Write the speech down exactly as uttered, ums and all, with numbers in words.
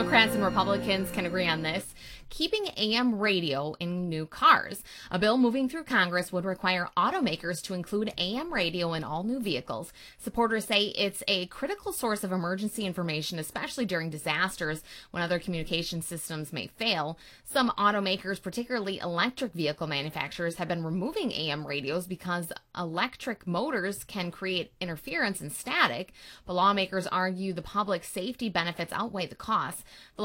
Democrats and Republicans can agree on this: keeping A M radio in new cars. A bill moving through Congress would require automakers to include A M radio in all new vehicles. Supporters say it's a critical source of emergency information, especially during disasters when other communication systems may fail. Some automakers, particularly electric vehicle manufacturers, have been removing A M radios because electric motors can create interference and static, but lawmakers argue the public safety benefits outweigh the costs. The